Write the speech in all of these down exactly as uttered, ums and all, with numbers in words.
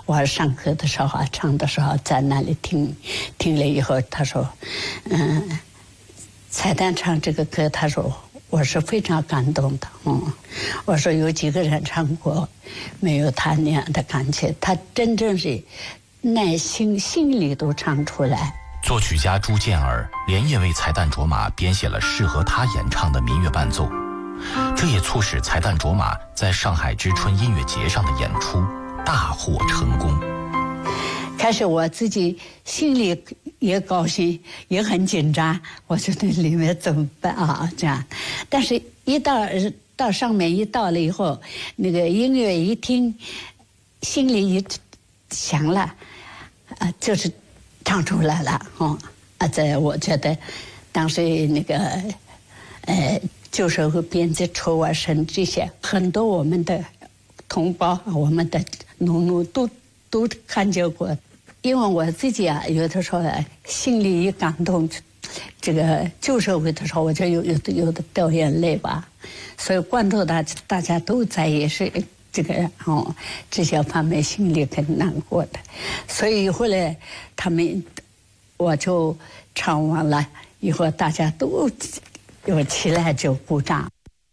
我上课的时候啊，唱的时候在那里听，听了以后，他说，嗯，彩蛋唱这个歌，他说我是非常感动的，嗯，我说有几个人唱过，没有他那样的感觉，他真正是耐心，心里都唱出来。 作曲家朱建儿连夜为彩蛋卓玛编写了适合他演唱的民乐伴奏，这也促使彩蛋卓玛在上海知春音乐节上的演出大获成功。 开始我自己心里也高兴，也很紧张，我觉得里面怎么办啊？这样，但是一到到上面一到了以后，那个音乐一听，心里一响了，啊，就是唱出来了，哦，啊，这我觉得，当时那个，呃，就是和编织绸啊、绳这些，很多我们的同胞、我们的农奴都都看见过。因为我自己啊，有的时候啊，心里一感动，这个旧社会的时候，我就有有的有的掉眼泪吧。所以关注大大家都在也是这个哦这些方面，心里很难过的。所以后来他们我就唱完了以后，大家都有起来就鼓掌。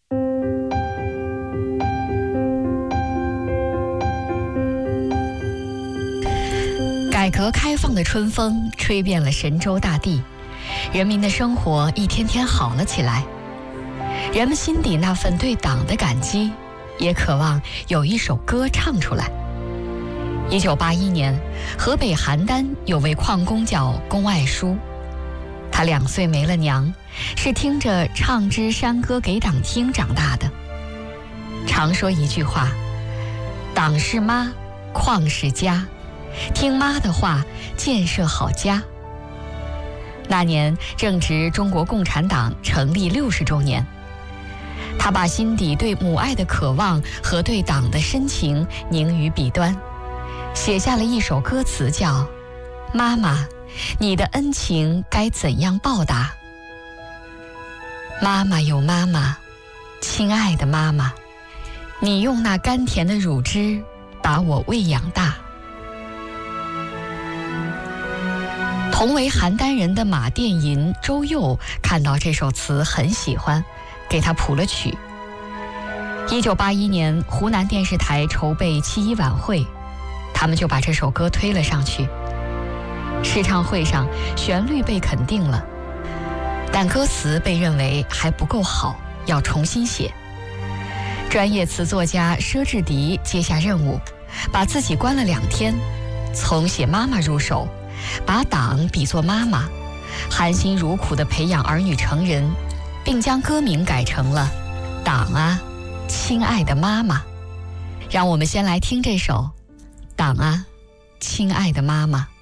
改革开放的春风吹遍了神州大地，人民的生活一天天好了起来。人们心底那份对党的感激，也渴望有一首歌唱出来。一九八一年，河北邯郸有位矿工叫龚爱书，他两岁没了娘，是听着唱支山歌给党听长大的。常说一句话：党是妈，矿是家，听妈的话，建设好家。那年正值中国共产党成立六十周年，他把心底对母爱的渴望和对党的深情凝于笔端，写下了一首歌词，叫《妈妈，你的恩情该怎样报答》。妈妈有妈妈，亲爱的妈妈，你用那甘甜的乳汁把我喂养大。同为邯郸人的马殿吟、周佑看到这首词很喜欢，给他谱了曲。一九八一年，湖南电视台筹备七一晚会，他们就把这首歌推了上去。试唱会上，旋律被肯定了，但歌词被认为还不够好，要重新写。专业词作家佘志迪接下任务，把自己关了两天，从写妈妈入手，把党比作妈妈，含辛茹苦地培养儿女成人，并将歌名改成了《党啊，亲爱的妈妈》。让我们先来听这首《党啊，亲爱的妈妈》。